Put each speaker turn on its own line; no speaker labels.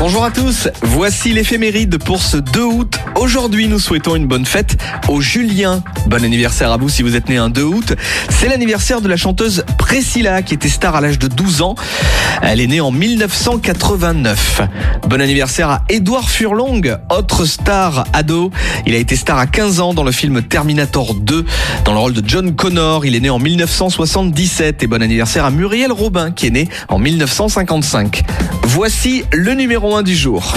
Bonjour à tous, voici l'éphéméride pour ce 2 août. Aujourd'hui, nous souhaitons une bonne fête aux Julien. Bon anniversaire à vous si vous êtes né un 2 août. C'est l'anniversaire de la chanteuse Priscilla qui était star à l'âge de 12 ans. Elle est née en 1989. Bon anniversaire à Édouard Furlong, autre star ado. Il a été star à 15 ans dans le film Terminator 2 dans le rôle de John Connor. Il est né en 1977 et bon anniversaire à Muriel Robin qui est née en 1955. Voici le numéro 1 du jour.